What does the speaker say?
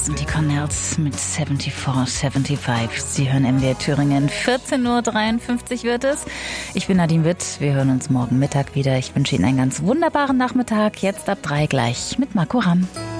Das sind die Cornells mit 7475. Sie hören MDR Thüringen. 14:53 Uhr wird es. Ich bin Nadine Witt. Wir hören uns morgen Mittag wieder. Ich wünsche Ihnen einen ganz wunderbaren Nachmittag. Jetzt ab 3 gleich mit Marco Ramm.